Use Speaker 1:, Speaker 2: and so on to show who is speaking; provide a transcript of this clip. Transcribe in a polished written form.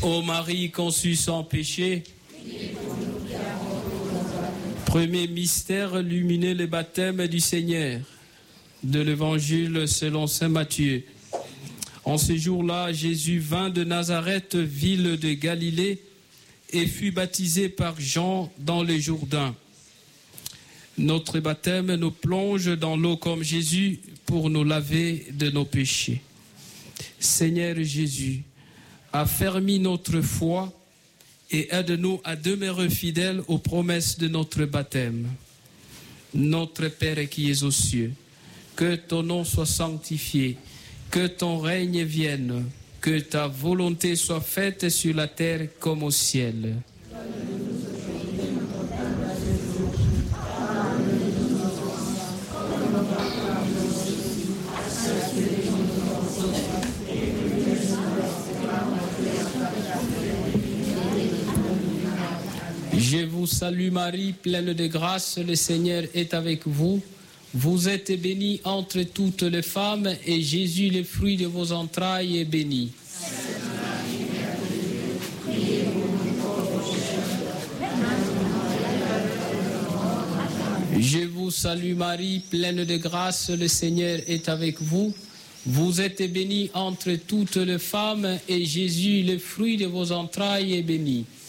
Speaker 1: Ô Marie conçue sans péché, premier mystère lumineux, le baptême du Seigneur, de l'Évangile selon saint Matthieu. En ce jour-là, Jésus vint de Nazareth, ville de Galilée, et fut baptisé par Jean dans le Jourdain. Notre baptême nous plonge dans l'eau comme Jésus pour nous laver de nos péchés. Seigneur Jésus, affermis notre foi et aide-nous à demeurer fidèles aux promesses de notre baptême. Notre Père qui es aux cieux, que ton nom soit sanctifié, que ton règne vienne, que ta volonté soit faite sur la terre comme au ciel. Je vous salue Marie, pleine de grâce, le Seigneur est avec vous. Vous êtes bénie entre toutes les femmes et Jésus, le fruit de vos entrailles, est béni. Je vous salue Marie, pleine de grâce, le Seigneur est avec vous. Vous êtes bénie entre toutes les femmes et Jésus, le fruit de vos entrailles, est béni.